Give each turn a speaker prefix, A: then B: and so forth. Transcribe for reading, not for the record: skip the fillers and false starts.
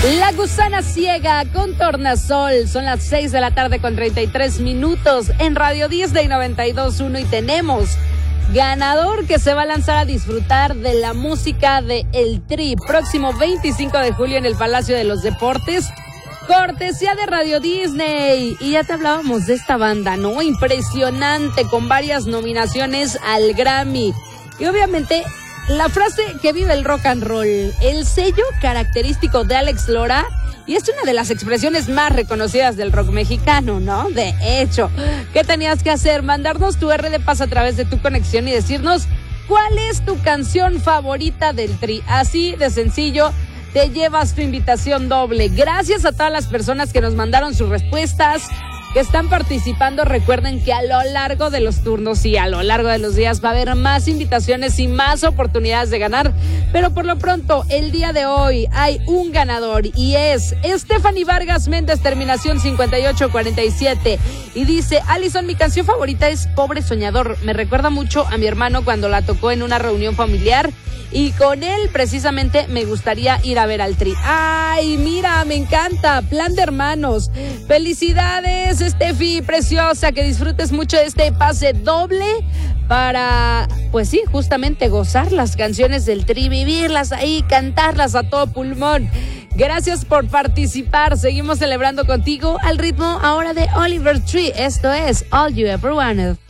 A: La Gusana Ciega con Tornasol. Son las 6 de la tarde con 33 minutos en Radio Disney 92.1 y tenemos ganador que se va a lanzar a disfrutar de la música de El Tri próximo 25 de julio en el Palacio de los Deportes. Cortesía de Radio Disney. Y ya te hablábamos de esta banda, ¿no? Impresionante, con varias nominaciones al Grammy. Y obviamente la frase que vive el rock and roll, el sello característico de Alex Lora, y es una de las expresiones más reconocidas del rock mexicano, ¿no? De hecho, ¿qué tenías que hacer? Mandarnos tu R de paz a través de tu conexión y decirnos cuál es tu canción favorita del Tri. Así de sencillo, te llevas tu invitación doble. Gracias a todas las personas que nos mandaron sus respuestas, que están participando. Recuerden que a lo largo de los turnos y a lo largo de los días va a haber más invitaciones y más oportunidades de ganar, pero por lo pronto el día de hoy hay un ganador y es Stephanie Vargas Méndez, terminación 5847, y dice: Alison, mi canción favorita es Pobre Soñador, me recuerda mucho a mi hermano cuando la tocó en una reunión familiar y con él precisamente me gustaría ir a ver al Tri. Ay, mira, me encanta, plan de hermanos. Felicidades, Steffi, preciosa, que disfrutes mucho de este pase doble para, pues sí, justamente gozar las canciones del Tri, vivirlas ahí, cantarlas a todo pulmón. Gracias por participar, seguimos celebrando contigo al ritmo ahora de Oliver Tree. Esto es All You Ever Wanted.